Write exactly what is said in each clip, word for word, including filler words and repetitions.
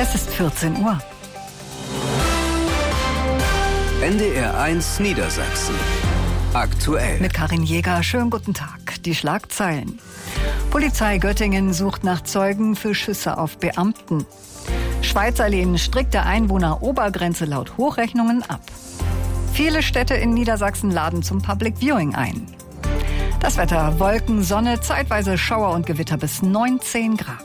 Es ist vierzehn Uhr. N D R eins Niedersachsen. Aktuell. Mit Karin Jäger. Schönen guten Tag. Die Schlagzeilen. Polizei Göttingen sucht nach Zeugen für Schüsse auf Beamten. Schweizer lehnen strikte Einwohnerobergrenze laut Hochrechnungen ab. Viele Städte in Niedersachsen laden zum Public Viewing ein. Das Wetter: Wolken, Sonne, zeitweise Schauer und Gewitter bis neunzehn Grad.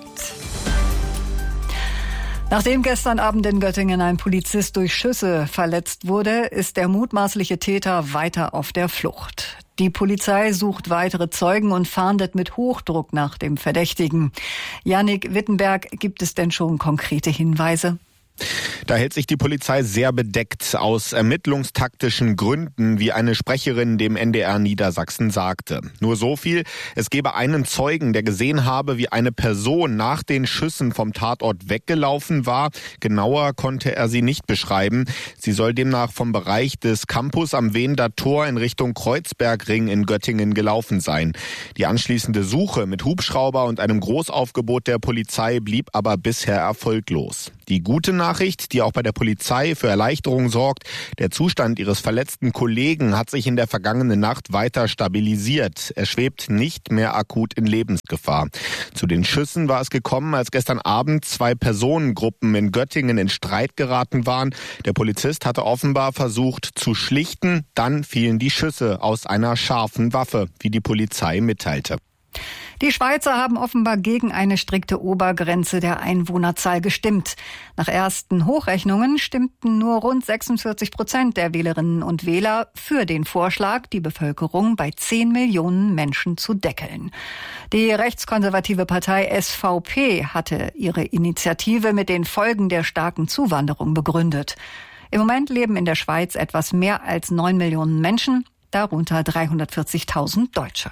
Nachdem gestern Abend in Göttingen ein Polizist durch Schüsse verletzt wurde, ist der mutmaßliche Täter weiter auf der Flucht. Die Polizei sucht weitere Zeugen und fahndet mit Hochdruck nach dem Verdächtigen. Jannik Wittenberg, gibt es denn schon konkrete Hinweise? Da hält sich die Polizei sehr bedeckt aus ermittlungstaktischen Gründen, wie eine Sprecherin dem N D R Niedersachsen sagte. Nur so viel: Es gebe einen Zeugen, der gesehen habe, wie eine Person nach den Schüssen vom Tatort weggelaufen war. Genauer konnte er sie nicht beschreiben. Sie soll demnach vom Bereich des Campus am Wehender Tor in Richtung Kreuzbergring in Göttingen gelaufen sein. Die anschließende Suche mit Hubschrauber und einem Großaufgebot der Polizei blieb aber bisher erfolglos. Die gute Nachricht, die auch bei der Polizei für Erleichterung sorgt: Der Zustand ihres verletzten Kollegen hat sich in der vergangenen Nacht weiter stabilisiert. Er schwebt nicht mehr akut in Lebensgefahr. Zu den Schüssen war es gekommen, als gestern Abend zwei Personengruppen in Göttingen in Streit geraten waren. Der Polizist hatte offenbar versucht zu schlichten. Dann fielen die Schüsse aus einer scharfen Waffe, wie die Polizei mitteilte. Die Schweizer haben offenbar gegen eine strikte Obergrenze der Einwohnerzahl gestimmt. Nach ersten Hochrechnungen stimmten nur rund sechsundvierzig Prozent der Wählerinnen und Wähler für den Vorschlag, die Bevölkerung bei zehn Millionen Menschen zu deckeln. Die rechtskonservative Partei S V P hatte ihre Initiative mit den Folgen der starken Zuwanderung begründet. Im Moment leben in der Schweiz etwas mehr als neun Millionen Menschen, darunter dreihundertvierzigtausend Deutsche.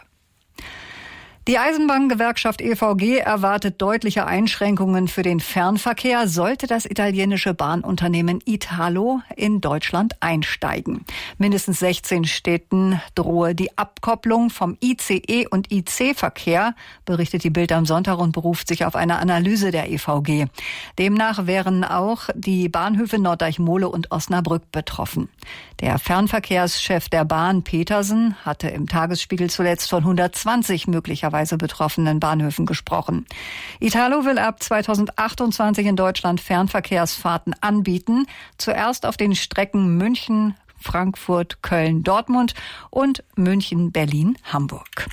Die Eisenbahngewerkschaft E V G erwartet deutliche Einschränkungen für den Fernverkehr, sollte das italienische Bahnunternehmen Italo in Deutschland einsteigen. Mindestens sechzehn Städten drohe die Abkopplung vom I C E- und I C-Verkehr, berichtet die Bild am Sonntag und beruft sich auf eine Analyse der E V G. Demnach wären auch die Bahnhöfe Norddeich-Mohle und Osnabrück betroffen. Der Fernverkehrschef der Bahn, Petersen, hatte im Tagesspiegel zuletzt von hundertzwanzig möglicherweise betroffenen Bahnhöfen gesprochen. Italo will ab zweitausendachtundzwanzig in Deutschland Fernverkehrsfahrten anbieten, zuerst auf den Strecken München, Frankfurt, Köln, Dortmund und München, Berlin, Hamburg.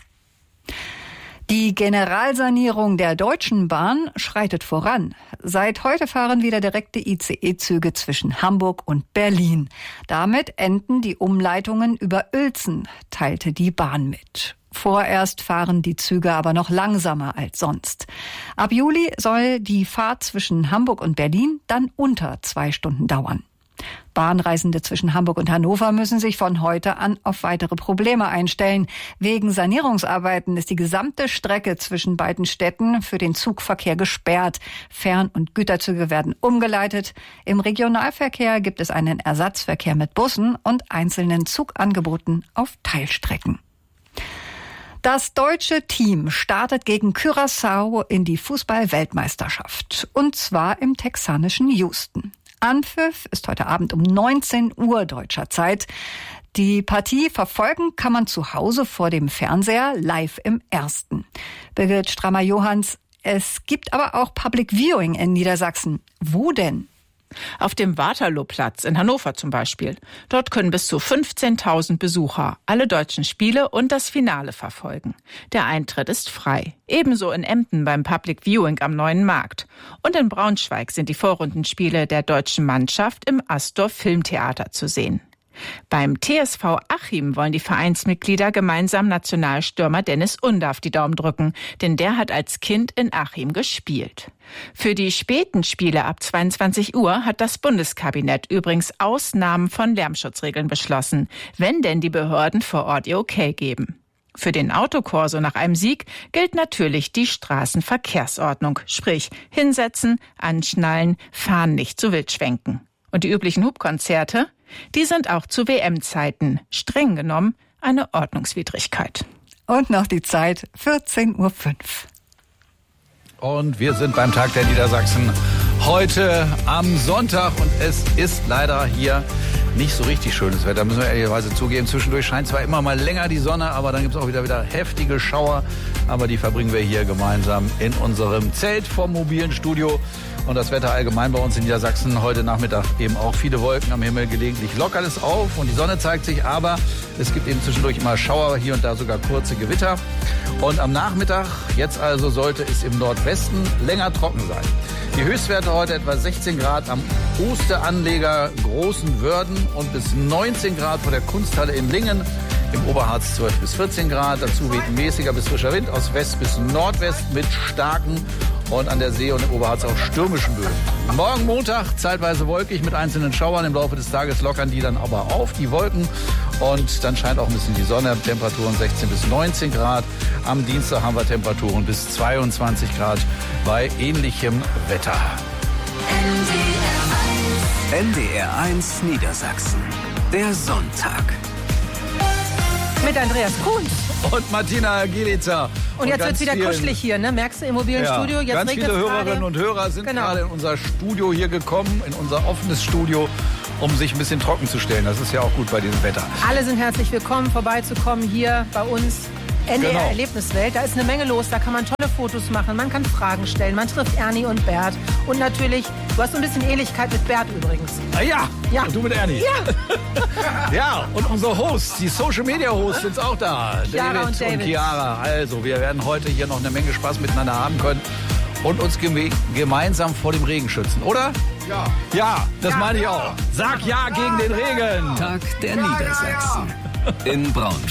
Die Generalsanierung der Deutschen Bahn schreitet voran. Seit heute fahren wieder direkte I C E-Züge zwischen Hamburg und Berlin. Damit enden die Umleitungen über Uelzen, teilte die Bahn mit. Vorerst fahren die Züge aber noch langsamer als sonst. Ab Juli soll die Fahrt zwischen Hamburg und Berlin dann unter zwei Stunden dauern. Bahnreisende zwischen Hamburg und Hannover müssen sich von heute an auf weitere Probleme einstellen. Wegen Sanierungsarbeiten ist die gesamte Strecke zwischen beiden Städten für den Zugverkehr gesperrt. Fern- und Güterzüge werden umgeleitet. Im Regionalverkehr gibt es einen Ersatzverkehr mit Bussen und einzelnen Zugangeboten auf Teilstrecken. Das deutsche Team startet gegen Curaçao in die Fußball-Weltmeisterschaft. Und zwar im texanischen Houston. Anpfiff ist heute Abend um neunzehn Uhr deutscher Zeit. Die Partie verfolgen kann man zu Hause vor dem Fernseher live im Ersten. Birgit Strammer-Johans, es gibt aber auch Public Viewing in Niedersachsen. Wo denn? Auf dem Waterlooplatz in Hannover zum Beispiel. Dort können bis zu fünfzehntausend Besucher alle deutschen Spiele und das Finale verfolgen. Der Eintritt ist frei. Ebenso in Emden beim Public Viewing am Neuen Markt. Und in Braunschweig sind die Vorrundenspiele der deutschen Mannschaft im Astor Filmtheater zu sehen. Beim T S V Achim wollen die Vereinsmitglieder gemeinsam Nationalstürmer Dennis Undaff die Daumen drücken, denn der hat als Kind in Achim gespielt. Für die späten Spiele ab zweiundzwanzig Uhr hat das Bundeskabinett übrigens Ausnahmen von Lärmschutzregeln beschlossen, wenn denn die Behörden vor Ort ihr Okay geben. Für den Autokorso nach einem Sieg gilt natürlich die Straßenverkehrsordnung, sprich hinsetzen, anschnallen, fahren nicht zu wild schwenken. Und die üblichen Hupkonzerte? Die sind auch zu W M-Zeiten streng genommen eine Ordnungswidrigkeit. Und noch die Zeit, vierzehn Uhr fünf. Und wir sind beim Tag der Niedersachsen. Heute am Sonntag und es ist leider hier nicht so richtig schönes Wetter, müssen wir ehrlicherweise zugeben. Zwischendurch scheint zwar immer mal länger die Sonne, aber dann gibt es auch wieder, wieder heftige Schauer. Aber die verbringen wir hier gemeinsam in unserem Zelt vom mobilen Studio. Und das Wetter allgemein bei uns in Niedersachsen heute Nachmittag eben auch viele Wolken am Himmel, gelegentlich lockert es auf und die Sonne zeigt sich, aber es gibt eben zwischendurch immer Schauer, hier und da sogar kurze Gewitter. Und am Nachmittag, jetzt also, sollte es im Nordwesten länger trocken sein. Die Höchstwerte heute etwa sechzehn Grad am Osteranleger Großen Wörden und bis neunzehn Grad vor der Kunsthalle in Lingen. Im Oberharz zwölf bis vierzehn Grad. Dazu weht ein mäßiger bis frischer Wind aus West bis Nordwest mit starken und an der See und im Oberharz auch stürmischen Böen. Morgen Montag zeitweise wolkig mit einzelnen Schauern. Im Laufe des Tages lockern die dann aber auf, die Wolken. Und dann scheint auch ein bisschen die Sonne. Temperaturen sechzehn bis neunzehn Grad. Am Dienstag haben wir Temperaturen bis zweiundzwanzig Grad bei ähnlichem Wetter. N D R eins Niedersachsen. Der Sonntag. Mit Andreas Kuhn. Und Martina Gielitzer. Und, und jetzt wird es wieder vielen, kuschelig hier, ne? Merkst du, im mobilen ja, Studio? Jetzt ganz viele Hörerinnen gerade. und Hörer sind genau. gerade in unser Studio hier gekommen, in unser offenes Studio, um sich ein bisschen trocken zu stellen. Das ist ja auch gut bei diesem Wetter. Alle sind herzlich willkommen, vorbeizukommen hier bei uns. N D R genau. Erlebniswelt, da ist eine Menge los, da kann man tolle Fotos machen, man kann Fragen stellen, man trifft Ernie und Bert und natürlich, du hast so ein bisschen Ähnlichkeit mit Bert übrigens. Ah, ja, ja, und du mit Ernie. Ja, ja, und unsere Hosts, die Social Media Hosts sind auch da, Chiara David und, David. und Chiara. Also, wir werden heute hier noch eine Menge Spaß miteinander haben können und uns geme- gemeinsam vor dem Regen schützen, oder? Ja. Ja, das ja, meine ich ja. auch. Sag ja gegen den Regen. Tag der Niedersachsen. In Braunschweig.